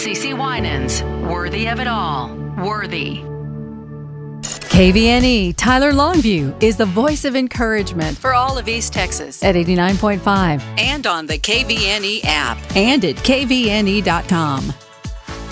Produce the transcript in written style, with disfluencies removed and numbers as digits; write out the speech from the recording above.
CeCe Winans. Worthy of it all. Worthy. KVNE Tyler Longview is the voice of encouragement for all of East Texas at 89.5 and on the KVNE app and at kvne.com.